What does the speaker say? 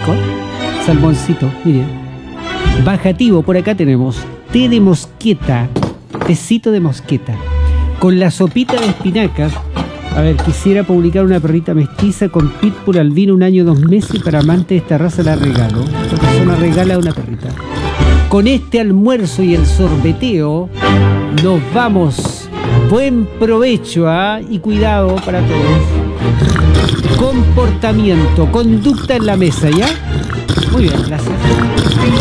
rico. Salmoncito, mire. Bajativo, por acá tenemos té de mosqueta, tecito de mosqueta, con la sopita de espinacas. A ver, quisiera publicar una perrita mestiza con pitbull albino 1 año 2 meses para amantes de esta raza, la regalo. Esta persona regala una perrita. Con este almuerzo y el sorbeteo, nos vamos. Buen provecho, ¿ah? Y cuidado para todos. Comportamiento, conducta en la mesa, ¿ya? Muy bien, gracias.